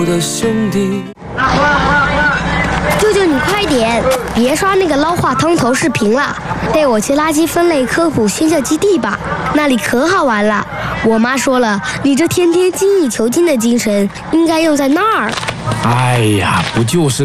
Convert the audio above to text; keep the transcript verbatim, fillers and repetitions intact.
舅舅，你快点，别刷那个捞话汤头视频了，带我去垃圾分类科普宣教基地吧，那里可好玩了。我妈说了，你这天天精益求精的精神应该用在那儿。 哎呀，不就是